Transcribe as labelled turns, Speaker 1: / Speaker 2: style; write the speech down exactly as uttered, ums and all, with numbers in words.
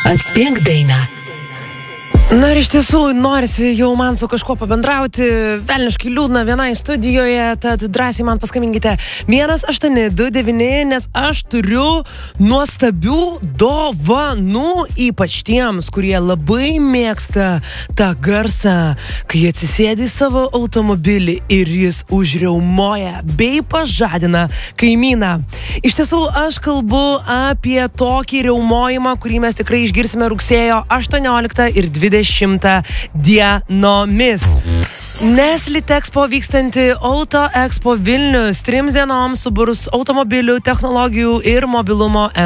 Speaker 1: Atspėk dainą.
Speaker 2: Na ir iš tiesų norisi jau man su kažkuo pabendrauti, velniškai liūdna vienai studijoje, tad drąsiai man paskambinkite vienas aštuoni du devyni, nes aš turiu nuostabių dovanų, ypač tiems, kurie labai mėgsta tą garsą, kai atsisėdi į savo automobilį ir jis užriaumoja bei pažadina kaimyną. Iš tiesų aš kalbu apie tokį riaumojimą, kurį mes tikrai išgirsime rugsėjo aštuonioliktą ir dvidešimtą dienomis. Nes Litexpo vykstanti Auto Expo Vilnius trims dienoms suburs automobilių, technologijų ir mobilumo